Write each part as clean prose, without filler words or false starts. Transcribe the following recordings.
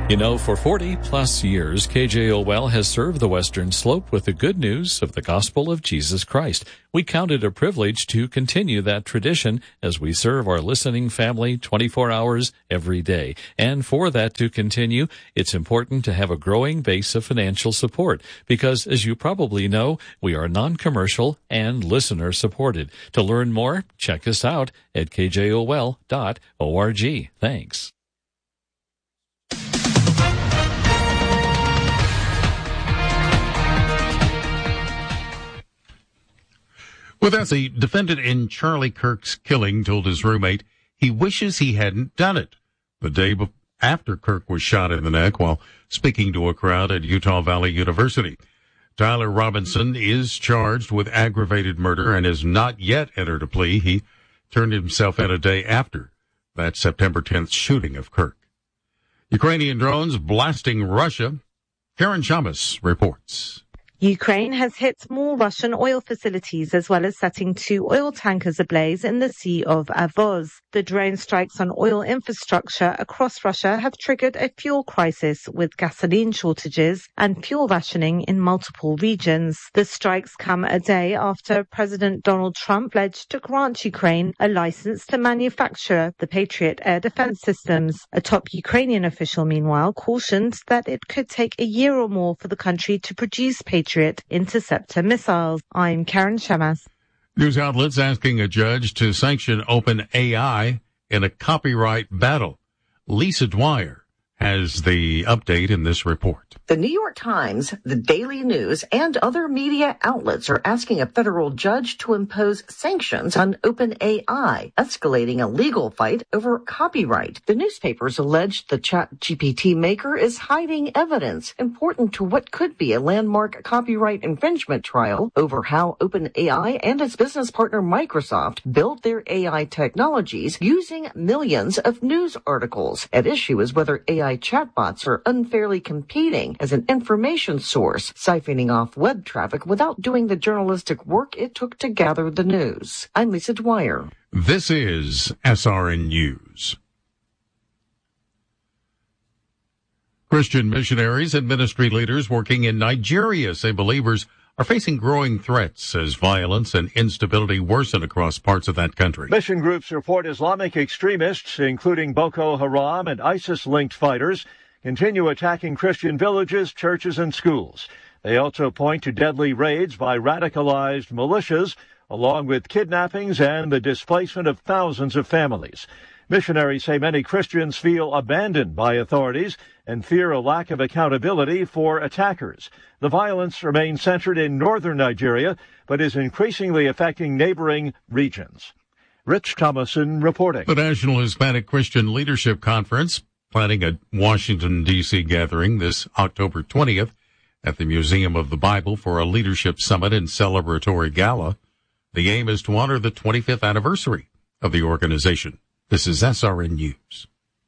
You know, for 40-plus years, KJOL has served the Western Slope with the good news of the gospel of Jesus Christ. We count it a privilege to continue that tradition as we serve our listening family 24 hours every day. And for that to continue, it's important to have a growing base of financial support because, as you probably know, we are non-commercial and listener-supported. To learn more, check us out at kjol.org. Thanks. Well, that's the defendant in Charlie Kirk's killing told his roommate he wishes he hadn't done it the day after Kirk was shot in the neck while speaking to a crowd at Utah Valley University. Tyler Robinson is charged with aggravated murder and has not yet entered a plea. He turned himself in a day after that September 10th shooting of Kirk. Ukrainian drones blasting Russia. Karen Shamas reports. Ukraine has hit more Russian oil facilities as well as setting 2 oil tankers ablaze in the Sea of Azov. The drone strikes on oil infrastructure across Russia have triggered a fuel crisis with gasoline shortages and fuel rationing in multiple regions. The strikes come a day after President Donald Trump pledged to grant Ukraine a license to manufacture the Patriot air defense systems. A top Ukrainian official, meanwhile, cautioned that it could take a year or more for the country to produce Patriot interceptor missiles. I'm Karen Shamas. News outlets asking a judge to sanction OpenAI in a copyright battle. Lisa Dwyer has the update in this report. The New York Times, the Daily News, and other media outlets are asking a federal judge to impose sanctions on OpenAI, escalating a legal fight over copyright. The newspapers allege the ChatGPT maker is hiding evidence important to what could be a landmark copyright infringement trial over how OpenAI and its business partner Microsoft built their AI technologies using millions of news articles. At issue is whether AI chatbots are unfairly competing as an information source, siphoning off web traffic without doing the journalistic work it took to gather the news. I'm Lisa Dwyer. This is SRN News. Christian missionaries and ministry leaders working in Nigeria say believers are facing growing threats as violence and instability worsen across parts of that country. Mission groups report Islamic extremists, including Boko Haram and ISIS-linked fighters, continue attacking Christian villages, churches, and schools. They also point to deadly raids by radicalized militias, along with kidnappings and the displacement of thousands of families. Missionaries say many Christians feel abandoned by authorities and fear a lack of accountability for attackers. The violence remains centered in northern Nigeria, but is increasingly affecting neighboring regions. Rich Thomason reporting. The National Hispanic Christian Leadership Conference planning a Washington, D.C. gathering this October 20th at the Museum of the Bible for a leadership summit and celebratory gala. The aim is to honor the 25th anniversary of the organization. This is SRN News.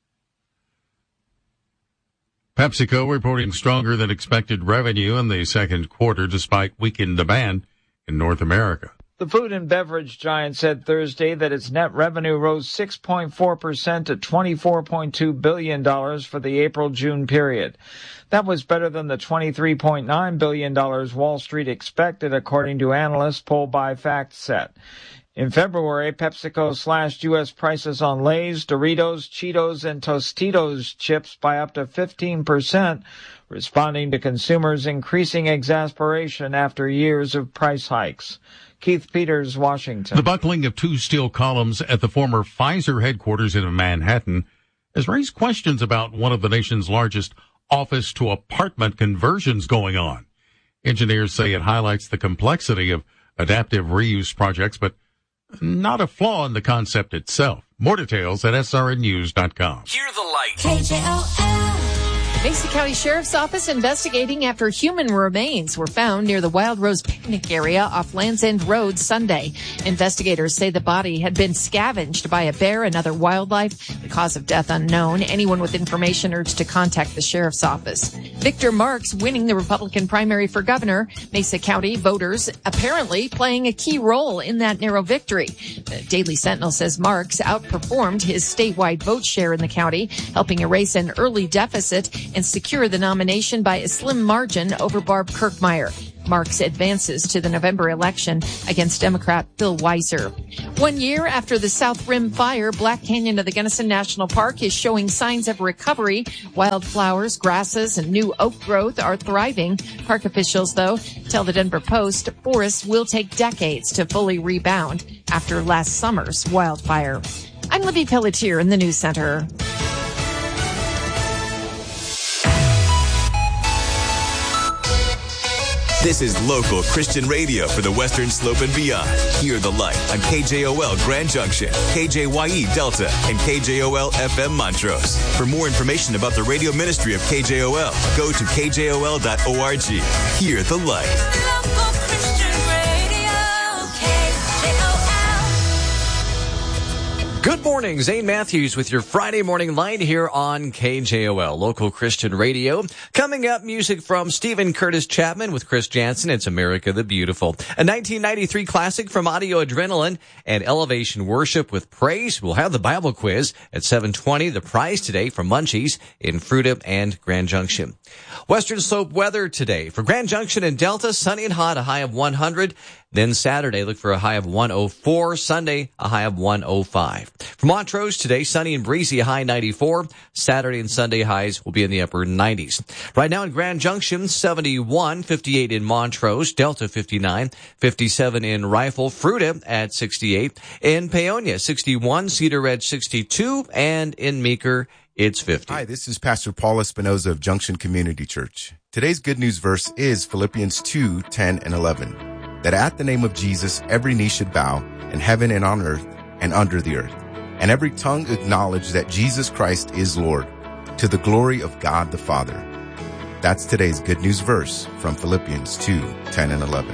PepsiCo reporting stronger than expected revenue in the second quarter despite weakened demand in North America. The food and beverage giant said Thursday that its net revenue rose 6.4% to $24.2 billion for the April-June period. That was better than the $23.9 billion Wall Street expected, according to analysts polled by FactSet. In February, PepsiCo slashed U.S. prices on Lay's, Doritos, Cheetos, and Tostitos chips by up to 15%, responding to consumers' increasing exasperation after years of price hikes. Keith Peters, Washington. The buckling of 2 steel columns at the former Pfizer headquarters in Manhattan has raised questions about one of the nation's largest office-to-apartment conversions going on. Engineers say it highlights the complexity of adaptive reuse projects, but not a flaw in the concept itself. More details at srnnews.com. Hear the light. KJOL. Mesa County Sheriff's Office investigating after human remains were found near the Wild Rose picnic area off Land's End Road Sunday. Investigators say the body had been scavenged by a bear and other wildlife. The cause of death unknown. Anyone with information urged to contact the Sheriff's Office. Victor Marks winning the Republican primary for governor. Mesa County voters apparently playing a key role in that narrow victory. The Daily Sentinel says Marks outperformed his statewide vote share in the county, helping erase an early deficit and secure the nomination by a slim margin over Barb Kirkmeyer. Marks advances to the November election against Democrat Bill Weiser. 1 year after the South Rim fire, Black Canyon of the Gunnison National Park is showing signs of recovery. Wildflowers, grasses, and new oak growth are thriving. Park officials, though, tell the Denver Post forests will take decades to fully rebound after last summer's wildfire. I'm Libby Pelletier in the News Center. This is local Christian radio for the Western Slope and beyond. Hear the light on KJOL Grand Junction, KJYE Delta, and KJOL FM Montrose. For more information about the radio ministry of KJOL, go to kjol.org. Hear the light. Local Christian radio, KJOL. Good morning, Zane Matthews with your Friday Morning Light here on KJOL, local Christian radio. Coming up, music from Stephen Curtis Chapman with Chris Jansen. It's America the Beautiful. A 1993 classic from Audio Adrenaline and Elevation Worship with Praise. We'll have the Bible quiz at 7:20. The prize today from Munchies in Fruita and Grand Junction. Western Slope weather today. For Grand Junction and Delta, sunny and hot, a high of 100. Then Saturday, look for a high of 104. Sunday, a high of 105. For Montrose today, sunny and breezy, a high 94. Saturday and Sunday highs will be in the upper 90s. Right now in Grand Junction, 71, 58 in Montrose, Delta 59, 57 in Rifle, Fruita at 68, in Paonia 61, Cedar Ridge 62, and in Meeker it's 50. Hi, this is Pastor Paul Espinoza of Junction Community Church. Today's good news verse is Philippians 2:10 and 11. That at the name of Jesus, every knee should bow in heaven and on earth and under the earth, and every tongue acknowledge that Jesus Christ is Lord, to the glory of God the Father. That's today's good news verse from Philippians 2:10 and 11.